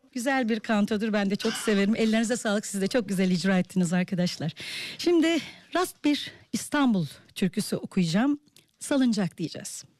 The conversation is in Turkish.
Güzel bir kantodur. Ben de çok severim. Ellerinize sağlık. Siz de çok güzel icra ettiniz arkadaşlar. Şimdi rast bir İstanbul türküsü okuyacağım. Salıncak diyeceğiz.